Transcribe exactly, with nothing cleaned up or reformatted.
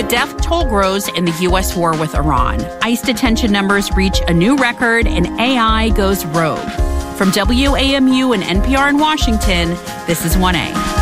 The death toll grows in the U S war with Iran. ICE detention numbers reach a new record and A I goes rogue. From W A M U and N P R in Washington, this is one A.